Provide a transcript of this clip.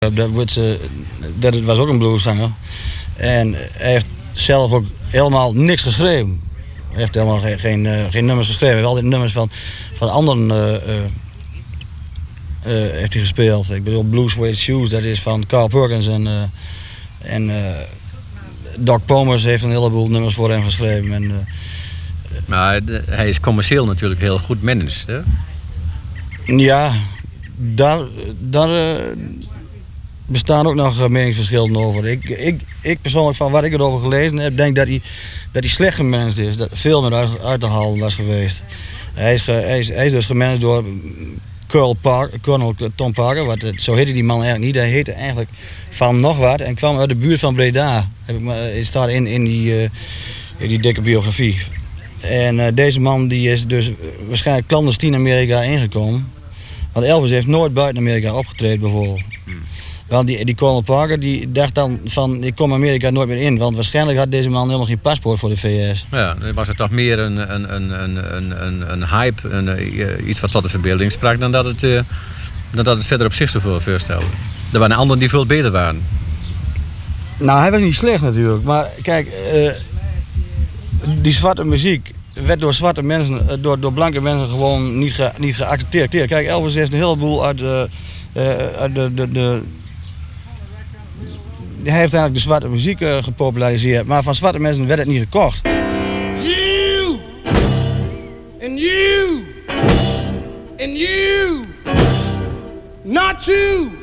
Dat was ook een blueszanger. En hij heeft zelf ook helemaal niks geschreven. Hij heeft helemaal geen nummers geschreven. Hij heeft altijd nummers van anderen heeft hij gespeeld. Ik bedoel, Blue Suede Shoes, dat is van Carl Perkins. En Doc Pomus heeft een heleboel nummers voor hem geschreven. Maar hij is commercieel natuurlijk heel goed managed, hè? Ja, daar bestaan ook nog meningsverschillen over. Ik persoonlijk, van wat ik erover gelezen heb, denk dat hij slecht gemanaged is. Dat veel meer uit te halen was geweest. Hij is dus gemanaged door Colonel Tom Parker. Zo heette die man eigenlijk niet. Hij heette eigenlijk Van nog wat en kwam uit de buurt van Breda. Het staat in die dikke biografie. En deze man die is dus waarschijnlijk clandestien Amerika ingekomen. Want Elvis heeft nooit buiten Amerika opgetreden bijvoorbeeld. Want die Colonel Parker die dacht dan van ik kom Amerika nooit meer in. Want waarschijnlijk had deze man helemaal geen paspoort voor de VS. Ja, dan was het toch meer een hype, iets wat tot de verbeelding sprak dan dat het verder op zich zo voorstelde. Er waren anderen die veel beter waren. Nou, hij was niet slecht natuurlijk. Maar kijk, die zwarte muziek werd door zwarte mensen, door blanke mensen gewoon niet geaccepteerd. Kijk, Elvis heeft een heleboel uit hij heeft eigenlijk de zwarte muziek gepopulariseerd, maar van zwarte mensen werd het niet gekocht. You and you and you, not you.